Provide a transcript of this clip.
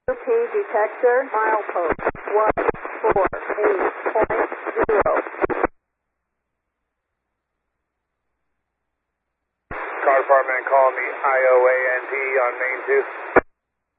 UP detector, milepost 148.0. Car department calling me IOAND on main 2.